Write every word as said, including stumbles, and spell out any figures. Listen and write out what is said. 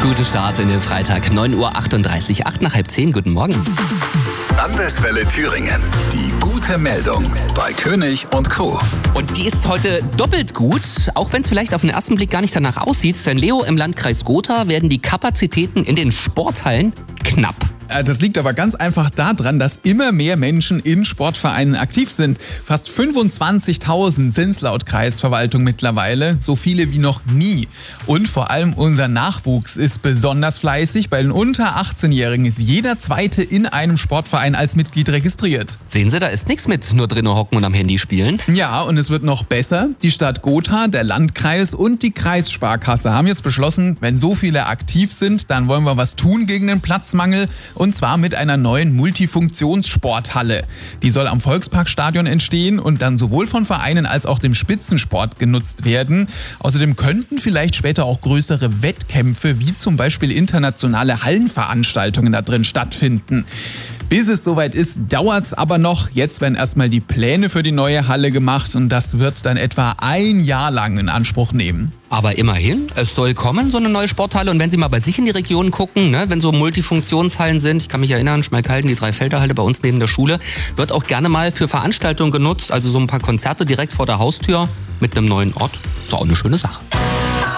Gute Start in den Freitag, neun Uhr achtunddreißig, acht nach halb zehn. Guten Morgen. Landeswelle Thüringen. Die gute Meldung bei König und Co. Und die ist heute doppelt gut, auch wenn es vielleicht auf den ersten Blick gar nicht danach aussieht. Denn Leo, im Landkreis Gotha werden die Kapazitäten in den Sporthallen knapp. Das liegt aber ganz einfach daran, dass immer mehr Menschen in Sportvereinen aktiv sind. Fast fünfundzwanzigtausend sind es laut Kreisverwaltung mittlerweile, so viele wie noch nie. Und vor allem unser Nachwuchs ist besonders fleißig. Bei den unter achtzehnjährigen ist jeder Zweite in einem Sportverein als Mitglied registriert. Sehen Sie, da ist nichts mit nur drinnen hocken und am Handy spielen. Ja, und es wird noch besser. Die Stadt Gotha, der Landkreis und die Kreissparkasse haben jetzt beschlossen, wenn so viele aktiv sind, dann wollen wir was tun gegen den Platzmangel. Und zwar mit einer neuen Multifunktionssporthalle. Die soll am Volksparkstadion entstehen und dann sowohl von Vereinen als auch dem Spitzensport genutzt werden. Außerdem könnten vielleicht später auch größere Wettkämpfe, wie zum Beispiel internationale Hallenveranstaltungen da drin stattfinden. Bis es soweit ist, dauert's aber noch. Jetzt werden erstmal die Pläne für die neue Halle gemacht und das wird dann etwa ein Jahr lang in Anspruch nehmen. Aber immerhin, es soll kommen, so eine neue Sporthalle. Und wenn Sie mal bei sich in die Region gucken, ne, wenn so Multifunktionshallen sind, ich kann mich erinnern, Schmalkalden, die Dreifelderhalle bei uns neben der Schule, wird auch gerne mal für Veranstaltungen genutzt, also so ein paar Konzerte direkt vor der Haustür mit einem neuen Ort. Ist auch eine schöne Sache.